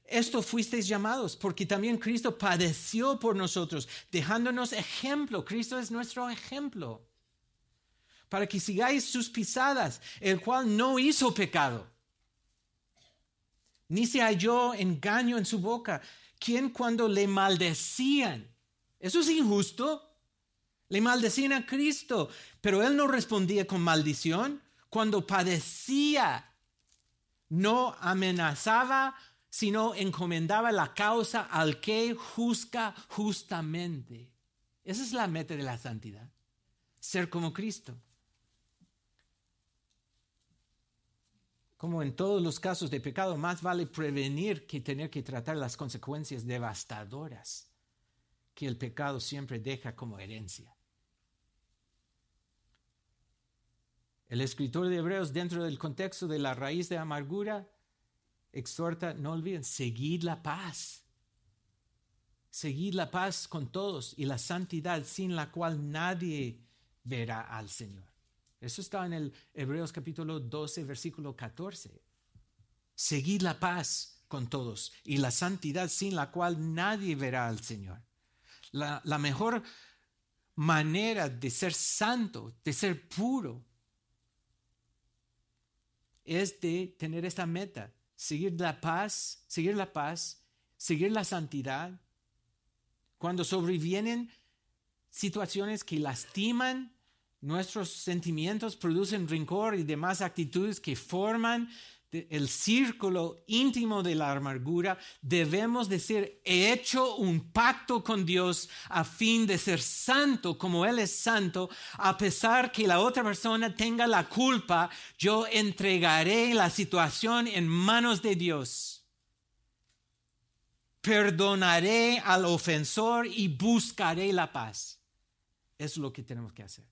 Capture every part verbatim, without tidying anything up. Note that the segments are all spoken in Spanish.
esto fuisteis llamados, porque también Cristo padeció por nosotros, dejándonos ejemplo. Cristo es nuestro ejemplo, para que sigáis sus pisadas, el cual no hizo pecado, ni se halló engaño en su boca, quien cuando le maldecían, eso es injusto, le maldecían a Cristo, pero él no respondía con maldición. Cuando padecía, no amenazaba, sino encomendaba la causa al que juzga justamente. Esa es la meta de la santidad, ser como Cristo. Como en todos los casos de pecado, más vale prevenir que tener que tratar las consecuencias devastadoras que el pecado siempre deja como herencia. El escritor de Hebreos, dentro del contexto de la raíz de amargura, exhorta, no olviden, seguid la paz. Seguid la paz con todos y la santidad sin la cual nadie verá al Señor. Eso está en el Hebreos capítulo doce, versículo catorce. Seguid la paz con todos y la santidad sin la cual nadie verá al Señor. La, la mejor manera de ser santo, de ser puro, es de tener esta meta. Seguir la paz, seguir la paz, seguir la santidad. Cuando sobrevienen situaciones que lastiman nuestros sentimientos, producen rencor y demás actitudes que forman el círculo íntimo de la amargura, debemos decir, he hecho un pacto con Dios a fin de ser santo como Él es santo, a pesar que la otra persona tenga la culpa, yo entregaré la situación en manos de Dios. Perdonaré al ofensor y buscaré la paz. Eso es lo que tenemos que hacer.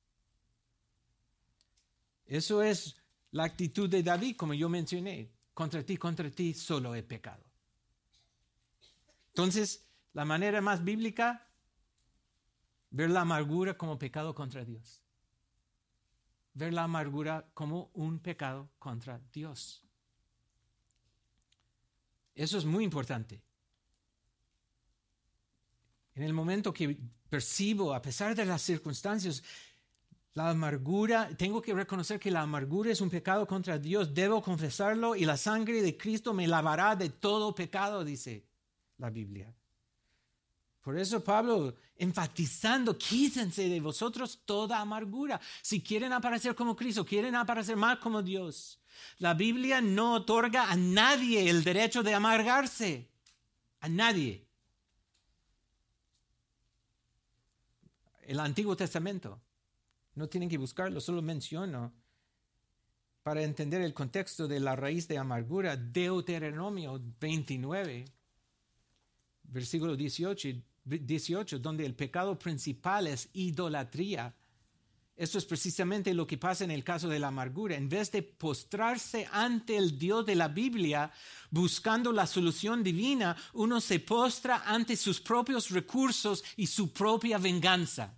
Eso es la actitud de David, como yo mencioné. Contra ti, contra ti, solo he pecado. Entonces, la manera más bíblica, ver la amargura como pecado contra Dios. Ver la amargura como un pecado contra Dios. Eso es muy importante. En el momento que percibo, a pesar de las circunstancias, la amargura, tengo que reconocer que la amargura es un pecado contra Dios, debo confesarlo y la sangre de Cristo me lavará de todo pecado, dice la Biblia. Por eso Pablo, enfatizando, quítense de vosotros toda amargura. Si quieren aparecer como Cristo, quieren aparecer más como Dios. La Biblia no otorga a nadie el derecho de amargarse, a nadie. El Antiguo Testamento. No tienen que buscarlo, solo menciono para entender el contexto de la raíz de amargura. Deuteronomio veintinueve, versículo dieciocho, dieciocho, donde el pecado principal es idolatría. Esto es precisamente lo que pasa en el caso de la amargura. En vez de postrarse ante el Dios de la Biblia, buscando la solución divina, uno se postra ante sus propios recursos y su propia venganza.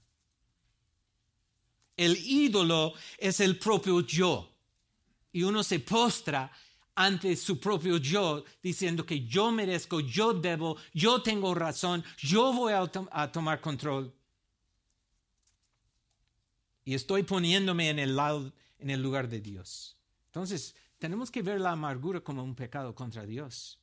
El ídolo es el propio yo. Y uno se postra ante su propio yo, diciendo que yo merezco, yo debo, yo tengo razón, yo voy a, to- a tomar control. Y estoy poniéndome en el lado, en el lugar de Dios. Entonces, tenemos que ver la amargura como un pecado contra Dios.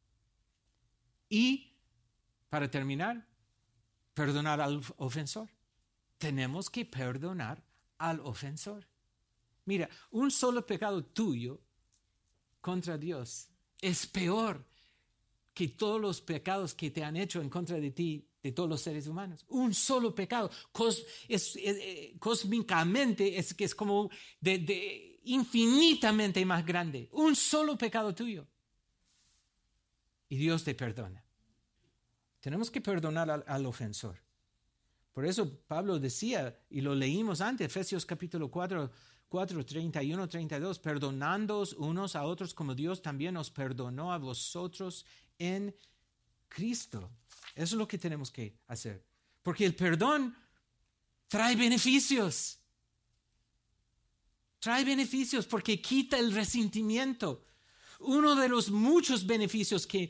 Y, para terminar, perdonar al ofensor. Tenemos que perdonar al ofensor. Mira, un solo pecado tuyo contra Dios es peor que todos los pecados que te han hecho en contra de ti, de todos los seres humanos. Un solo pecado. Cos, es, es, es, cósmicamente es que es como de, de infinitamente más grande. Un solo pecado tuyo. Y Dios te perdona. Tenemos que perdonar al, al ofensor. Por eso Pablo decía, y lo leímos antes, Efesios capítulo cuatro, cuatro, treinta y uno, treinta y dos, perdonándoos unos a otros como Dios también os perdonó a vosotros en Cristo. Eso es lo que tenemos que hacer. Porque el perdón trae beneficios. Trae beneficios porque quita el resentimiento. Uno de los muchos beneficios que